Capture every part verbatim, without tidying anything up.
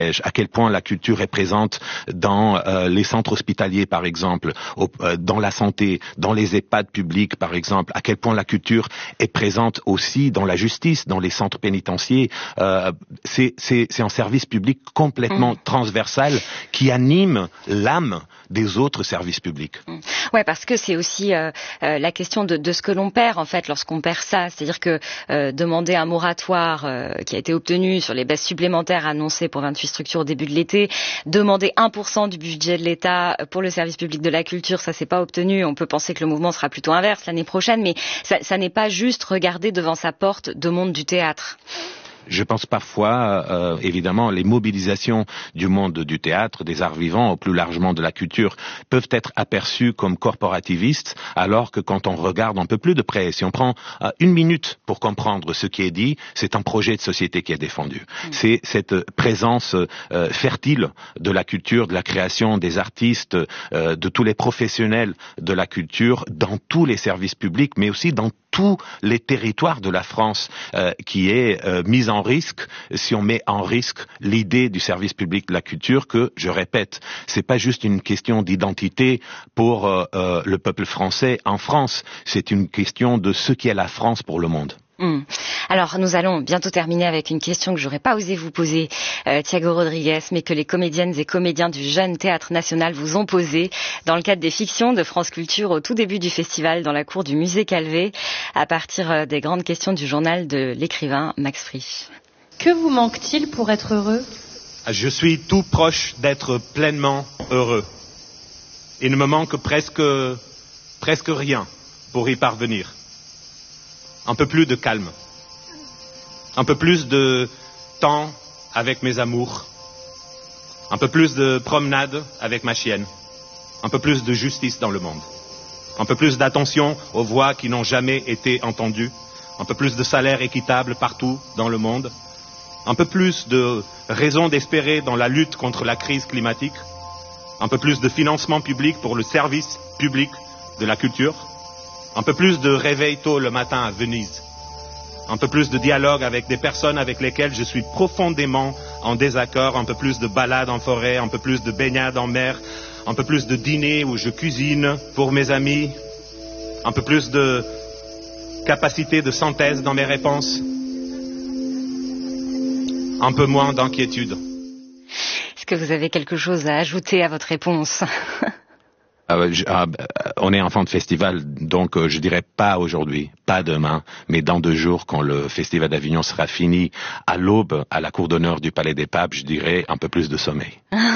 à quel point la culture est présente dans euh, les centres hospitaliers, par exemple, au, euh, dans la santé, dans les EHPAD publics, par exemple, à quel point la culture est présente aussi dans la justice, dans les centres pénitentiaires. Euh, c'est, c'est, c'est un service public complètement mmh. transversal qui anime l'âme des autres services publics. Mmh. Ouais, parce que c'est aussi euh, euh, la question de, de ce que l'on perd, en fait, lorsqu'on perd ça. C'est-à-dire que euh, demander un moratoire euh, qui a été obtenu sur les baisses supplémentaires annoncées pour vingt-huit structures au début de l'été, demander un pour cent du budget de l'État pour le service public de la culture, ça s'est pas obtenu. On peut penser que le mouvement sera plutôt inverse l'année prochaine, mais ça, ça n'est pas juste regarder devant sa porte de monde du théâtre. Je pense parfois, euh, évidemment, les mobilisations du monde du théâtre, des arts vivants, ou plus largement de la culture, peuvent être aperçues comme corporativistes, alors que quand on regarde un peu plus de près, si on prend euh, une minute pour comprendre ce qui est dit, c'est un projet de société qui est défendu. Mmh. C'est cette présence euh, fertile de la culture, de la création, des artistes, euh, de tous les professionnels de la culture, dans tous les services publics, mais aussi dans tous les territoires de la France, euh, qui est euh, mise en risque si on met en risque l'idée du service public de la culture que, je répète, c'est pas juste une question d'identité pour euh, euh, le peuple français en France, c'est une question de ce qu'est la France pour le monde. Mmh. Alors, nous allons bientôt terminer avec une question que j'aurais pas osé vous poser, euh, Thiago Rodrigues, mais que les comédiennes et comédiens du Jeune Théâtre National vous ont posée dans le cadre des fictions de France Culture au tout début du festival dans la cour du musée Calvé, à partir des grandes questions du journal de l'écrivain Max Frisch. Que vous manque-t-il pour être heureux ? Je suis tout proche d'être pleinement heureux. Il ne me manque presque, presque rien pour y parvenir. Un peu plus de calme, un peu plus de temps avec mes amours, un peu plus de promenade avec ma chienne, un peu plus de justice dans le monde, un peu plus d'attention aux voix qui n'ont jamais été entendues, un peu plus de salaire équitable partout dans le monde, un peu plus de raison d'espérer dans la lutte contre la crise climatique, un peu plus de financement public pour le service public de la culture, un peu plus de réveil tôt le matin à Venise. Un peu plus de dialogue avec des personnes avec lesquelles je suis profondément en désaccord. Un peu plus de balades en forêt, un peu plus de baignades en mer. Un peu plus de dîners où je cuisine pour mes amis. Un peu plus de capacité de synthèse dans mes réponses. Un peu moins d'inquiétude. Est-ce que vous avez quelque chose à ajouter à votre réponse ? Euh, je, euh, on est enfant de festival, donc euh, je dirais pas aujourd'hui, pas demain, mais dans deux jours, quand le festival d'Avignon sera fini, à l'aube, à la cour d'honneur du Palais des Papes, je dirais un peu plus de sommeil.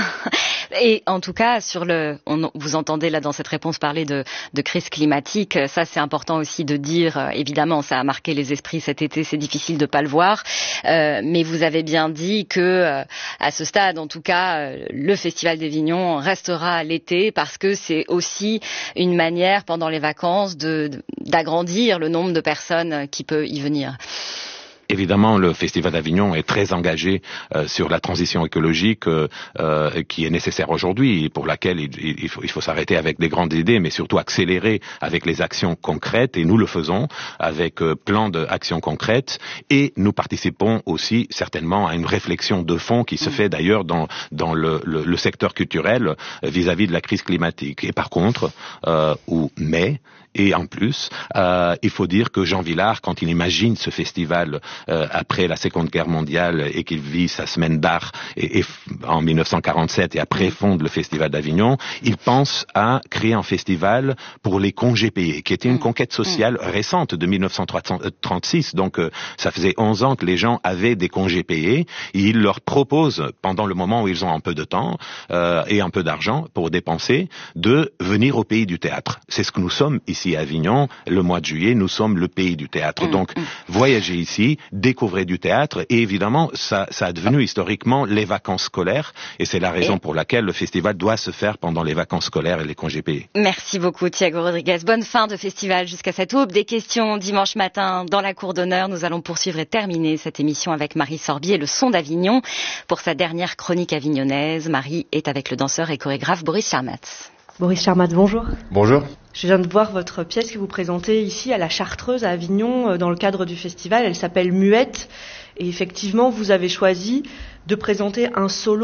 Et en tout cas, sur le, on, vous entendez là dans cette réponse parler de, de crise climatique. Ça, c'est important aussi de dire. Euh, évidemment, ça a marqué les esprits cet été. C'est difficile de pas le voir, euh, mais vous avez bien dit que, euh, à ce stade, en tout cas, euh, le Festival d'Avignon restera l'été parce que c'est aussi une manière, pendant les vacances, de, de d'agrandir le nombre de personnes qui peut y venir. Évidemment, le Festival d'Avignon est très engagé euh, sur la transition écologique euh, euh, qui est nécessaire aujourd'hui, pour laquelle il, il faut, il faut s'arrêter avec des grandes idées, mais surtout accélérer avec les actions concrètes, et nous le faisons avec euh, plein d'actions concrètes, et nous participons aussi certainement à une réflexion de fond qui se fait d'ailleurs dans, dans le, le, le secteur culturel vis-à-vis de la crise climatique. Et par contre, euh, ou mais, et en plus, euh, il faut dire que Jean Vilar, quand il imagine ce festival euh, après la Seconde Guerre mondiale et qu'il vit sa semaine d'art et, et, en mille neuf cent quarante-sept et après fonde le Festival d'Avignon, il pense à créer un festival pour les congés payés, qui était une conquête sociale récente de mille neuf cent trente-six. Donc euh, ça faisait onze ans que les gens avaient des congés payés. Et il leur propose, pendant le moment où ils ont un peu de temps euh, et un peu d'argent pour dépenser, de venir au pays du théâtre. C'est ce que nous sommes ici à Avignon, le mois de juillet, nous sommes le pays du théâtre. Donc, voyager ici, découvrir du théâtre, et évidemment, ça, ça a devenu historiquement les vacances scolaires, et c'est la raison pour laquelle le festival doit se faire pendant les vacances scolaires et les congés payés. Merci beaucoup, Thiago Rodrigues. Bonne fin de festival jusqu'à cette aube. Des questions dimanche matin dans la cour d'honneur. Nous allons poursuivre et terminer cette émission avec Marie Sorbier, le son d'Avignon, pour sa dernière chronique avignonnaise. Marie est avec le danseur et chorégraphe Boris Charmatz. Boris Charmatz, bonjour. Bonjour. Je viens de voir votre pièce que vous présentez ici à la Chartreuse à Avignon dans le cadre du festival. Elle s'appelle Muette. Et effectivement, vous avez choisi de présenter un solo